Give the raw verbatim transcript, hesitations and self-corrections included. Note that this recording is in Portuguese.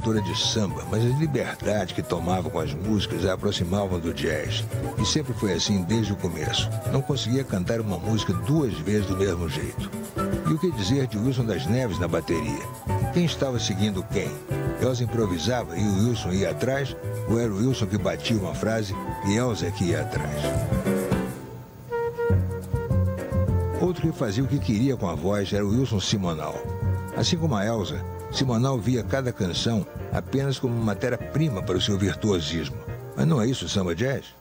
cantora de samba, mas a liberdade que tomava com as músicas a aproximavam do jazz. E sempre foi assim desde o começo. Não conseguia cantar uma música duas vezes do mesmo jeito. E o que dizer de Wilson das Neves na bateria? Quem estava seguindo quem? Elza improvisava e o Wilson ia atrás? Ou era o Wilson que batia uma frase e Elza é que ia atrás? Outro que fazia o que queria com a voz era o Wilson Simonal. Assim como a Elza, Simonal via cada canção apenas como matéria-prima para o seu virtuosismo. Mas não é isso o samba jazz?